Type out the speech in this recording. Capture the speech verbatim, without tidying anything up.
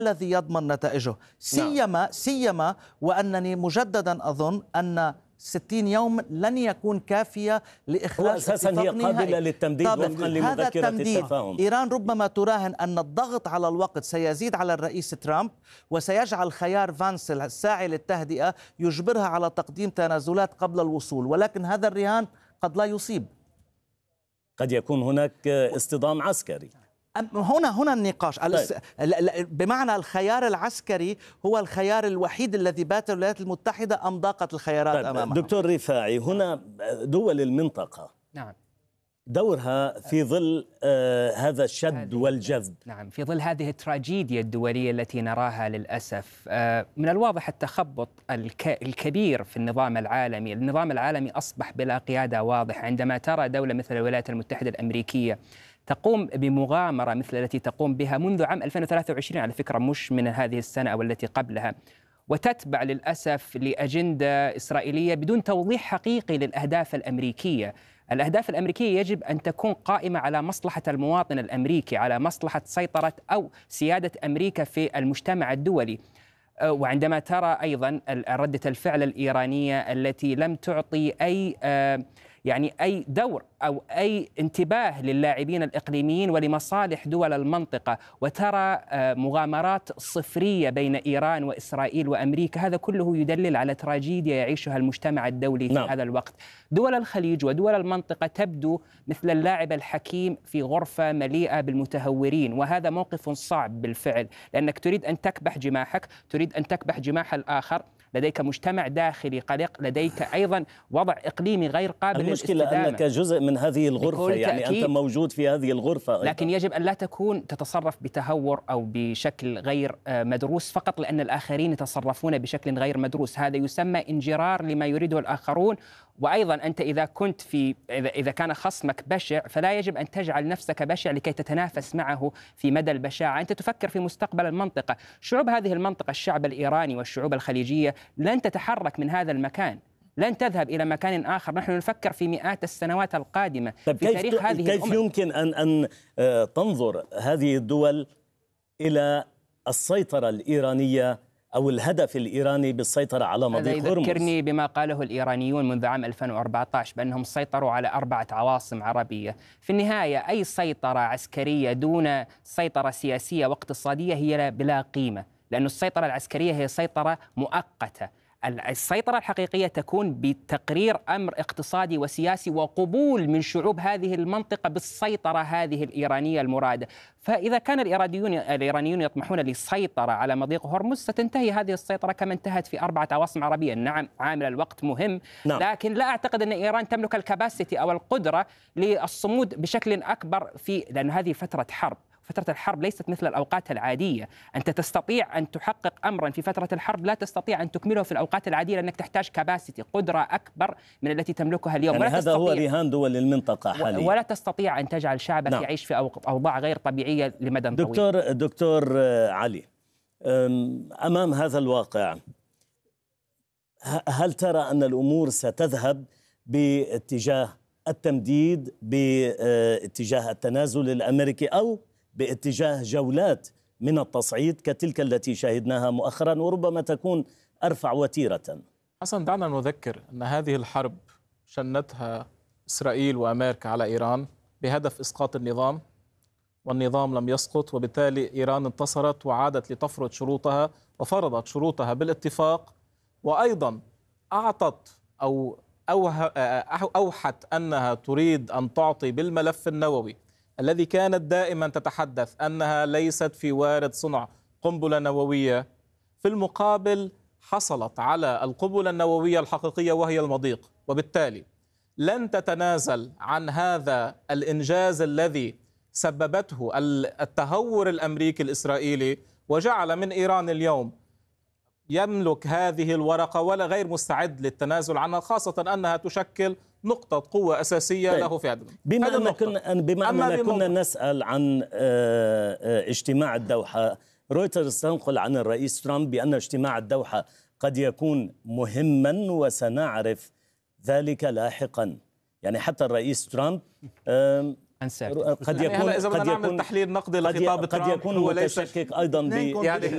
الذي يضمن نتائجه، سيما سيما وأنني مجددا أظن أن ستين يوم لن يكون كافية لإخراج هو أساسا هي قابلة للتمديد وفقا لمذكرة التفاهم. إيران ربما تراهن أن الضغط على الوقت سيزيد على الرئيس ترامب وسيجعل خيار فانس الساعي للتهدئة يجبرها على تقديم تنازلات قبل الوصول، ولكن هذا الرهان قد لا يصيب. قد يكون هناك اصطدام عسكري. هنا هنا النقاش. طيب. بمعنى الخيار العسكري هو الخيار الوحيد الذي بات الولايات المتحدة أم ضاقت الخيارات طيب. أمامها؟ دكتور رفاعي، هنا دول المنطقة نعم دورها في ظل آه هذا الشد والجذب. نعم، في ظل هذه التراجيديا الدولية التي نراها للأسف، آه من الواضح التخبط الك الكبير في النظام العالمي. النظام العالمي أصبح بلا قيادة واضحة. عندما ترى دولة مثل الولايات المتحدة الأمريكية تقوم بمغامرة مثل التي تقوم بها منذ عام ألفين وثلاثة وعشرين، على فكرة مش من هذه السنة أو التي قبلها، وتتبع للأسف لأجندة إسرائيلية بدون توضيح حقيقي للأهداف الأمريكية. الأهداف الأمريكية يجب أن تكون قائمة على مصلحة المواطن الأمريكي، على مصلحة سيطرة أو سيادة أمريكا في المجتمع الدولي. وعندما ترى أيضا ردة الفعل الإيرانية التي لم تعطي أي يعني أي دور أو أي انتباه للاعبين الإقليميين ولمصالح دول المنطقة، وترى مغامرات صفرية بين إيران وإسرائيل وأمريكا، هذا كله يدلل على تراجيديا يعيشها المجتمع الدولي في نعم. هذا الوقت. دول الخليج ودول المنطقة تبدو مثل اللاعب الحكيم في غرفة مليئة بالمتهورين، وهذا موقف صعب بالفعل، لأنك تريد أن تكبح جماحك، تريد أن تكبح جماح الآخر، لديك مجتمع داخلي قلق، لديك أيضا وضع إقليمي غير قابل للاستدامة. المشكلة أنك جزء من هذه الغرفة، يعني أنت موجود في هذه الغرفة أيضا. لكن يجب أن لا تكون تتصرف بتهور أو بشكل غير مدروس فقط لأن الآخرين يتصرفون بشكل غير مدروس. هذا يسمى انجرار لما يريده الآخرون. وأيضا أنت إذا كنت في إذا كان خصمك بشع فلا يجب أن تجعل نفسك بشع لكي تتنافس معه في مدى البشاعة. أنت تفكر في مستقبل المنطقة. شعوب هذه المنطقة، الشعب الإيراني والشعوب الخليجية، لن تتحرك من هذا المكان، لن تذهب إلى مكان آخر. نحن نفكر في مئات السنوات القادمة في كيف تاريخ هذه كيف الأمم. يمكن أن أن تنظر هذه الدول إلى السيطرة الإيرانية أو الهدف الإيراني بالسيطرة على مضيق هرمز؟ يذكرني بما قاله الإيرانيون منذ عام ألفين وأربعة عشر بأنهم سيطروا على أربعة عواصم عربية. في النهاية أي سيطرة عسكرية دون سيطرة سياسية واقتصادية هي بلا قيمة، لأن السيطرة العسكرية هي سيطرة مؤقتة. السيطرة الحقيقية تكون بتقرير أمر اقتصادي وسياسي وقبول من شعوب هذه المنطقة بالسيطرة هذه الإيرانية المرادة. فإذا كان الإيرانيون الإيرانيون يطمحون للسيطرة على مضيق هرمز ستنتهي هذه السيطرة كما انتهت في أربعة عواصم عربية. نعم، عامل الوقت مهم، نعم. لكن لا أعتقد أن إيران تملك الكباسيتي أو القدرة للصمود بشكل أكبر في لأن هذه فترة حرب. فترة الحرب ليست مثل الأوقات العادية. أنت تستطيع أن تحقق أمرا في فترة الحرب لا تستطيع أن تكمله في الأوقات العادية، لأنك تحتاج كباسيتي، قدرة أكبر من التي تملكها اليوم. يعني هذا هو رهان دول المنطقة حاليا. ولا تستطيع أن تجعل شعبك نعم. يعيش في أوضاع غير طبيعية لمدى طويل. دكتور دكتور علي، أمام هذا الواقع هل ترى أن الأمور ستذهب باتجاه التمديد، باتجاه التنازل الأمريكي، أو باتجاه جولات من التصعيد كتلك التي شاهدناها مؤخرا وربما تكون أرفع وتيرة؟ حسن، دعنا نذكر أن هذه الحرب شنتها إسرائيل وأمريكا على إيران بهدف إسقاط النظام، والنظام لم يسقط، وبالتالي إيران انتصرت وعادت لتفرض شروطها وفرضت شروطها بالاتفاق، وأيضا أعطت أو أوحت أنها تريد أن تعطي بالملف النووي الذي كانت دائما تتحدث أنها ليست في وارد صنع قنبلة نووية. في المقابل حصلت على القنبلة النووية الحقيقية وهي المضيق، وبالتالي لن تتنازل عن هذا الإنجاز الذي سببته التهور الأمريكي الإسرائيلي وجعل من إيران اليوم يملك هذه الورقة ولا غير مستعد للتنازل عنها، خاصة أنها تشكل نقطة قوة أساسية له في هذا. بما أننا كنا, بما أننا كنا نسأل عن اجتماع الدوحة، رويترز تنقل عن الرئيس ترامب بأن اجتماع الدوحة قد يكون مهما وسنعرف ذلك لاحقا. يعني حتى الرئيس ترامب قد يكون يعني إذا بدنا نعمل تحليل نقدي لخطاب ترامب قد يكون متشكك أيضا ب